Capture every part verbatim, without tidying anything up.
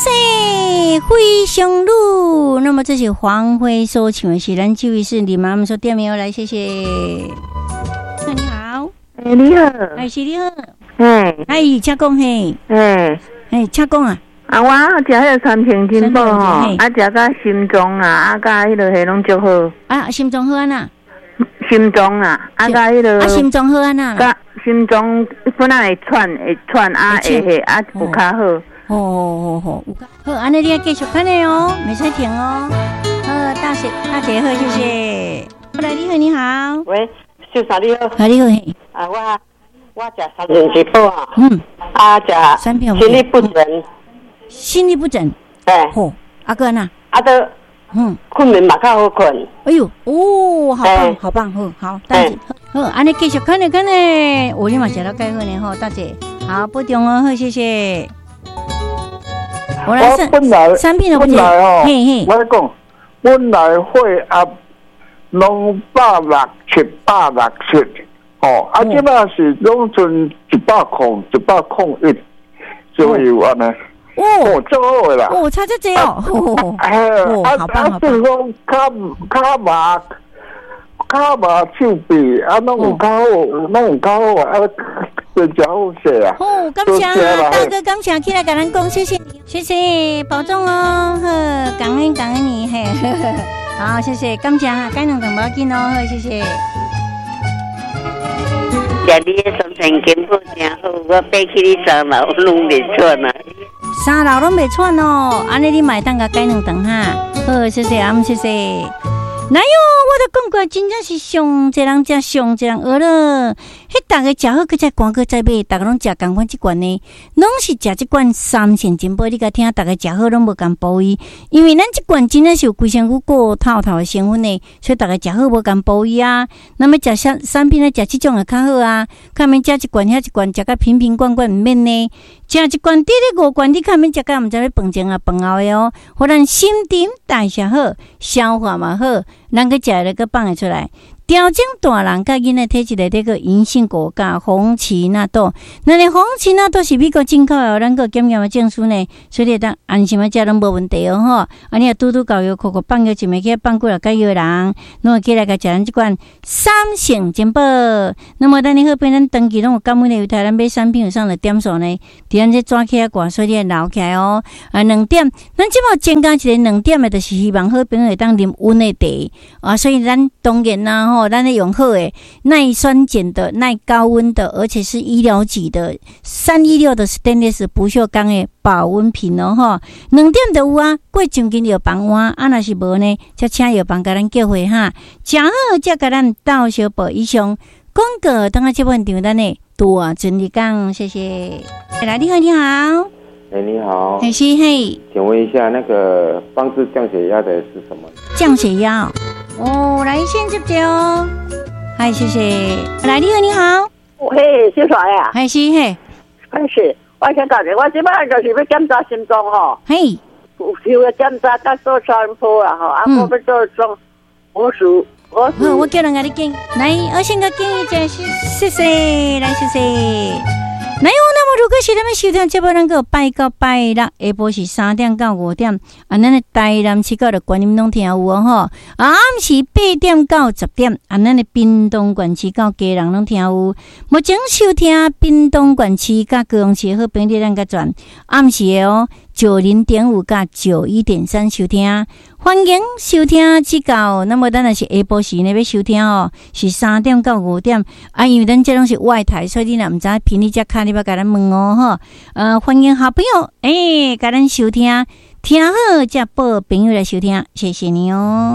西飞翔路，那么这是黄辉所唱的是咱这位是李妈妈所点名来，谢谢。你好， 哎，你好， 哎，是你好， 哎， 哎，请讲嘿， 哎， 哎，请讲啊。 啊，我食迄个三平金宝吼，啊，食甲心脏啊，啊，甲迄落迄拢足好。 啊，心脏好安那？ 心脏啊，啊，甲迄落。 啊，心脏好安那？ 甲心脏本来会喘，会喘啊，会迄啊，有较好。 哦哦哦，有较好，安尼你要继续看的哦，没使停哦。好，大姐，大姐好，谢谢。后来你好，你好。 喂，秀嫂你好。 好，你好嘿。 啊，我我食三平一宝啊。 嗯。 啊，食三平。 心律不整。心律不整。 哎。 吼，阿哥呢？ 啊都。嗯。困眠嘛较好困。 哎呦，哦，好棒，好棒，好，好，大姐，好，安尼继续看呢看呢，我立马写到盖好呢吼，大姐，好，不中哦，好，谢谢。我来我本来三片都不本来哦， 嘿嘿， 我讲本来会压拢百六七百六七，哦，啊，即摆是拢剩一百空一百空一，所以安尼。哦，做好诶啦！ 哦，差这这哦， 哎，啊啊，就是讲较较麻较麻手臂，啊，拢有较好，拢有较好啊，真正好势啊！ 哦，感谢大哥，感谢起来跟咱讲，谢谢你，谢谢，保重哦，呵，感恩感恩你，嘿，好，谢谢，感谢哈，该两等不要紧哦，好，谢谢。 食你的三平金宝真好，我爬起你三楼拢袂喘啊。 三楼拢袂喘哦，安尼你买当甲改两顿哈。好，谢谢阿姆，谢谢。哪有？我都讲过，真正是上一人食上一人学了。迄大家食好，佮再赶佮再买，大家拢食共款即罐呢，拢是食即罐三成金宝。你甲听，大家食好拢无共补伊，因为咱即罐真正是有规身躯过透透的成分呢，所以大家食好无共补伊啊。那么食产产品咧，食即种会较好啊。较免食一罐遐一罐，食甲瓶瓶罐罐毋免呢。食一罐滴咧五罐，你较免食甲毋知咧饭前啊饭后的哦，互咱心情代谢好，消化嘛好，咱个食咧个放会出来。调整大人甲囡仔体质的这个银杏果甲红荠纳豆，那你红荠纳豆是美国进口的，咱个检验的证书呢，所以你当安心的食拢无问题哦吼。啊，你啊拄拄搞药，口口放药一暝起放过来解药人，侬起来甲食咱即款三成金宝。那么等你好变咱登记拢有感恩的，有台咱买产品有上的点数呢，伫咱这抓起来挂，所以你留起来哦。啊，两点，咱即马增加一个两点的，就是希望好朋友会当啉温的茶啊，所以咱当然啦吼。咱的用好诶，耐酸碱的、耐高温的，而且是医疗级的，三一六的 stainless 不锈钢的保温瓶哦吼，两点就有啊，过上间药房换，啊若是无呢，则请药房甲咱叫回哈，食好则甲咱到小宝以上广告，等下这部场咱呢多顺利讲，谢谢。来，你好，你好。 哎、欸，你好， 嘿是嘿， 请问一下，那个帮助降血压的是什么？ 降血压哦，来先接接哦。嗨，谢谢。来，你好，你好。 嘿，小帅呀。 嗨是嘿， 嗨是，我想讲者，我即摆就是要检查心脏吼。 嘿， 有要检查甲做超音波啊吼，啊，我要做做魔术。我好，我叫人甲你讲，来，我先甲建议一下，谢谢，来谢谢。那有那么如果是咱们收听节目，咱个拜到拜六下晡是三点到五点，啊，咱的台南市到的观音拢听有哦吼，啊，暗时八点到十点，啊，咱的屏东县市到嘉南拢听有。目前收听屏东县市甲高雄市好朋友咱个转暗时的哦，九零点五甲九一点三收听。欢迎收听指教，那么咱若是下晡时呢要收听哦，是三点到五点啊，因为咱这拢是外台，所以你若毋知频率则卡，你要甲咱问哦吼。呃，欢迎好朋友诶，甲、欸、咱收听，听好则报朋友来收听，谢谢你哦。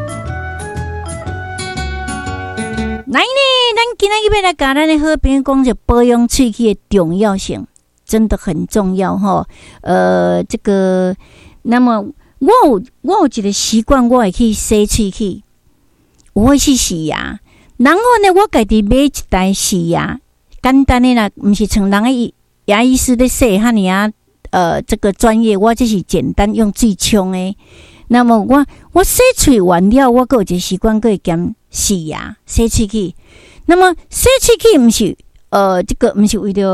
来呢，咱今日要来甲咱的好朋友讲着保养喙齿的重要性，真的很重要吼。呃，这个那么。我有我有一个习惯，我会去洗喙齿，我会去洗牙。然后呢，我家己买一台洗牙，简单的啦，不是像人个牙医师咧洗哈尼啊。呃，这个专业，我这是简单用水冲的。那么我我洗喙完了，我还有一个习惯，会兼洗牙、洗喙齿。那么洗喙齿不是呃，这个不是为了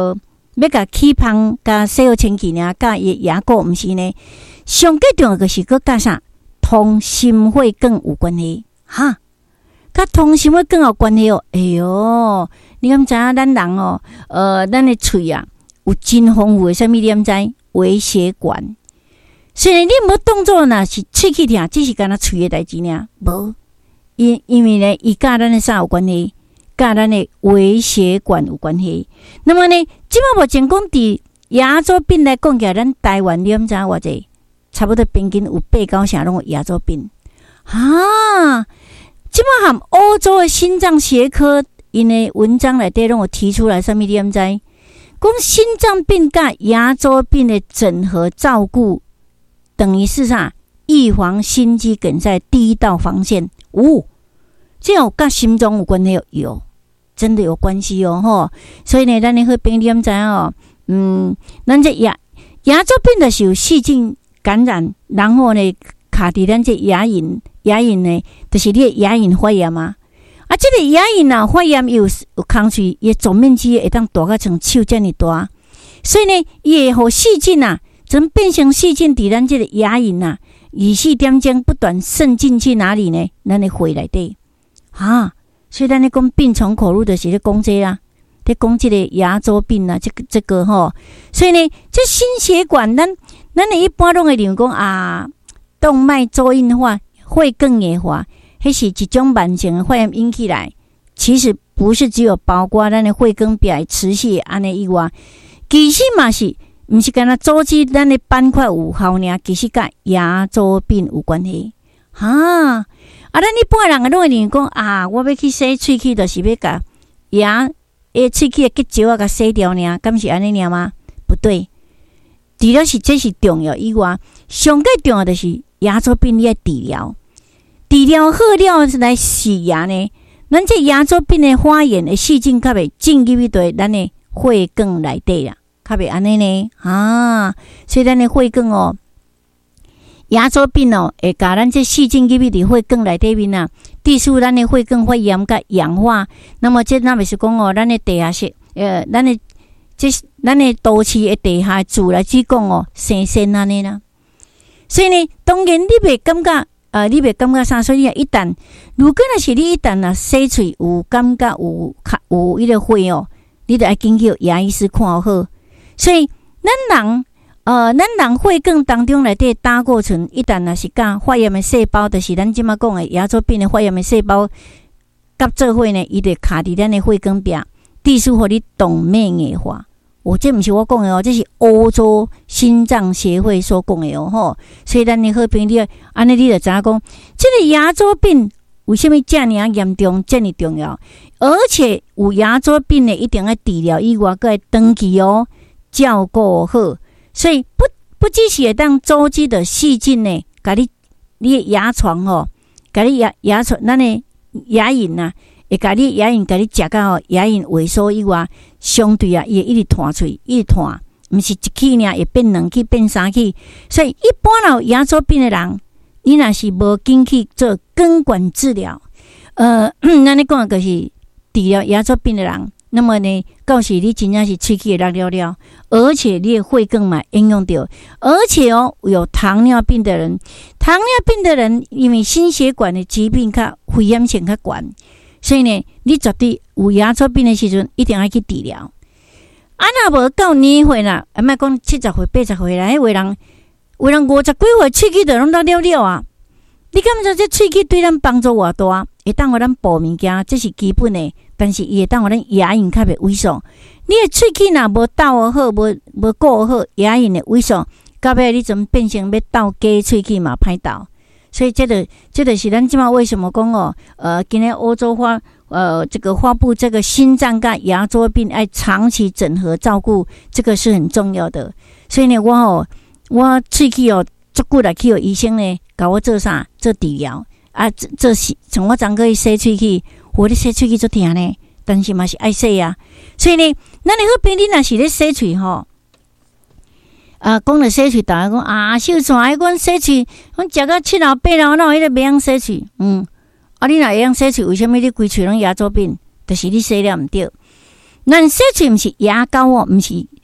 要甲起芳甲洗好清气呢，甲伊牙膏毋是呢。上最重要个是佮甲啥，通心血管有关系哈。甲通心血管有关系哦。哎哟，你敢知影咱人哦，呃，咱的喙啊，有真丰富的啥物？你敢知？微血管。虽然你无动作呐，是喙齿疼，只是干那喙的代志尔，无。因因为呢，伊甲咱的啥有关系？甲咱的微血管有关系。那么呢，即摆目前讲伫牙周病来讲起来，咱台湾你敢知偌济？差不多平均有八九成拢有牙周病。啊，即摆含欧洲的心脏学科因的文章内底拢有提出来，啥物你敢知？讲心脏病甲牙周病的整合照顾，等于是啥？预防心肌梗塞第一道防线。哦，这有甲心脏有关系哦，有，真的有关系哦，吼。所以呢，咱的好朋友你敢知哦？嗯，咱这牙牙周病的是有细菌感染，然后呢，卡伫咱这牙龈，牙龈呢，就是你的牙龈发炎嘛。啊，这个牙龈啊，发炎有有空喙，伊总面积会当大到像手这么大，所以呢，伊会互细菌啊，怎变成细菌伫咱这个牙龈啊，二四点钟不断渗进去哪里呢？咱的血内底啊，所以咱咧讲病从口入的是咧讲这啦。在讲这个牙周病啊，这个这个吼，所以呢，这心血管，咱咱的一般拢会认为讲啊，动脉粥硬化、血管硬化，迄是一种慢性的发炎引起来。其实不是只有包括咱的血管壁持续安尼以外，其实嘛是，毋是干那组织咱的板块有效呢，其实甲牙周病有关系哈。啊，咱一般人拢会认为讲啊，我要去洗喙齿，就是要甲牙。诶，喙齿的结石啊，甲洗掉呢，敢是安尼尔吗？不对，除了是这是重要以外，上最重要的是牙周病你要治疗，治疗好了来洗牙呢。咱这牙周病的发炎的细菌，较袂进入去对咱的血管内底啦，较袂安尼呢啊。所以咱的血管哦，牙周病哦，会甲咱这细菌入去伫血管内底面啊。致使咱的血管发炎甲氧化，那么这那袂是讲哦，咱的地下室，呃，咱的这咱的都市的地下住来只讲哦，生鲜安尼啦。所以呢，当然你袂感觉，呃，你袂感觉啥？所以一旦如果若是你一旦啊洗喙有感觉有有迄个血哦，你得爱紧去牙医师看好。所以咱人。呃，咱人血管当中内底胆固醇，一旦若是甲发炎的细胞，就是咱即马讲的牙周病的发炎的细胞，甲做伙呢，伊就卡伫咱的血管壁，致使互你动脉硬化。哦，这毋是我讲的哦，这是欧洲心脏协会所讲的哦，吼。所以咱的好朋友，安尼你就知影讲，这个牙周病为什么这么严重、这么重要？而且有牙周病的一定要治疗以外，佮要长期哦照顾好。所以不不只是会当组织的细菌呢，甲你你的牙床吼，甲你牙牙床咱的牙龈呐，会甲你牙龈甲你食到吼牙龈萎缩以外，相对啊，伊会一直弹喙，一直弹，毋是一气尔，会变两气变三气。所以一般有牙周病的人，你若是无紧去做根管治疗，呃，咱咧讲就是治疗牙周病的人。那么呢，到时你真正是喙齿会落了了，而且你的血管嘛影响到，而且哦，有糖尿病的人，糖尿病的人因为心血管的疾病较危险性较悬，所以呢，你绝对有牙周病的时阵，一定要去治疗。啊，若无到年岁啦，啊，莫讲七十岁、八十岁啦，迄位人，有人五十几岁喙齿就拢落了了啊！你敢知这喙齿对咱帮助偌大？会当互咱补物件，这是基本的。但是伊会当互咱牙龈较袂萎缩。你的喙齿若无斗好，无无顾好，牙龈的萎缩，到尾你怎变成要斗假喙齿嘛歹斗。所以这个这个是咱即马为什么讲哦？呃，今天欧洲发呃这个发布这个心脏跟牙周病爱长期整合照顾，这个是很重要的。所以呢，我哦我喙齿哦足久来去互医生呢，甲我做啥做治疗啊？做是从我昨个洗喙齿。我咧洗喙齿足疼呢，但是嘛是爱洗啊。所以呢，咱的好朋友你若是咧洗喙吼，啊，讲了洗喙，大家讲啊，秀才爱阮洗喙，阮食到七老八老，哪有迄个袂晓洗喙？嗯，啊，你若会晓洗喙，为什么你规喙拢牙周病？就是你洗了毋对。咱洗喙毋是牙膏哦，毋是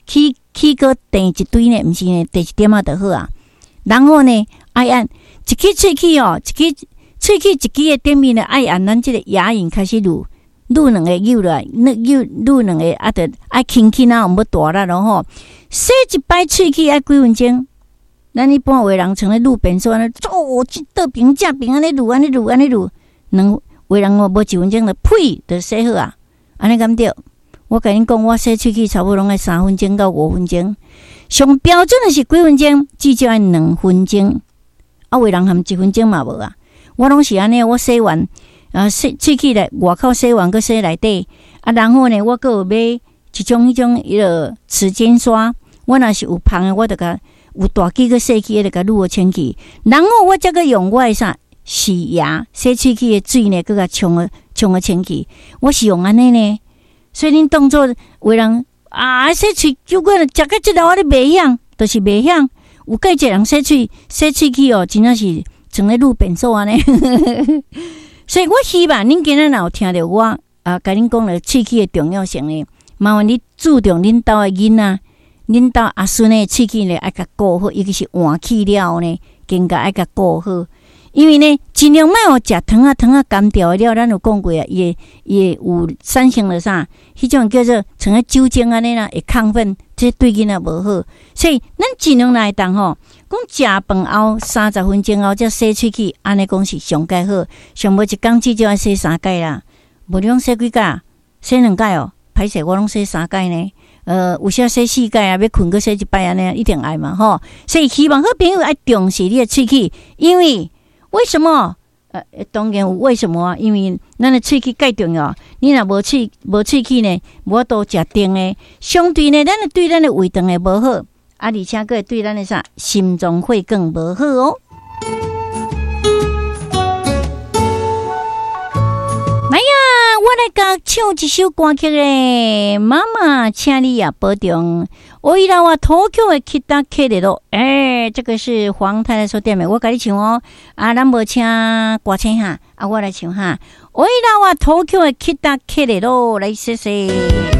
起起个第一堆呢，毋是呢，第一点啊就好啊。然后呢，爱按一支喙齿哦，一支喙齿一支的顶面呢，爱按咱即个牙龈开始撸撸两个扭落，那扭撸两个啊，得爱轻轻啊，毋要大力咯吼。洗一摆喙齿爱几分钟？咱一般有的人像咧撸便所安尼，哦，即倒平正平安尼撸安尼撸安尼撸，两有的人哦无一分钟就呸就洗好啊，安尼敢对？我甲恁讲，我洗喙齿差不多拢爱三分钟到五分钟，上标准的是几分钟？至少爱两分钟。啊，有的人含一分钟嘛无啊。我拢是安尼，我洗完啊，洗喙齿来外口洗完，搁洗内底啊，然后呢，我搁有买一种迄种迄个齿间刷，我若是有芳的，我就甲。有大几个细齿，就甲撸个清气，然后我再个用我的啥洗牙、洗喙齿的水呢，搁甲冲个冲个清气。我是用安尼呢，所以恁当作有人啊洗喙，如果食到即个我咧袂晓，就是袂晓。有介一人洗喙、洗喙齿哦，真正是像咧撸便所安尼。所以我希望恁今日若有听到我啊，甲恁讲了喙齿的重要性呢，麻烦你注重恁兜的囡仔。恁兜阿孙的喙齿呢，爱甲顾好，尤其是换去了呢，更加爱甲顾好。因为呢，尽量莫互食糖啊糖啊干掉了，咱有讲过啊，伊伊有产生了啥？迄种叫做像个酒精安尼啦，会亢奋，这对囡仔无好。所以咱尽量来当吼，讲食饭后三十分钟后才洗喙齿，安尼讲是上介好。上无一工至少要洗三届啦，无你讲洗几届？洗两届哦，歹势我拢洗三届呢。呃，有些洗四届啊，要困个洗一摆安尼，一定爱嘛吼。所以希望好朋友爱重视你的喙齿，因为为什么？呃，当然有为什么啊？因为咱的喙齿介重要，你若无喙无喙齿呢，无多食甜的，相对呢，咱的对咱的胃肠会无好，啊，而且个对咱的啥心脏会更无好哦。来呀，我来甲唱一首歌曲咧，妈妈，请你也保重。我伊拉话土曲的吉他克里咯，哎，这个是黄太太所点的，我甲你唱哦。啊，咱无请歌星哈，啊，我来唱哈。我伊拉话土曲的吉他克里咯，来谢谢。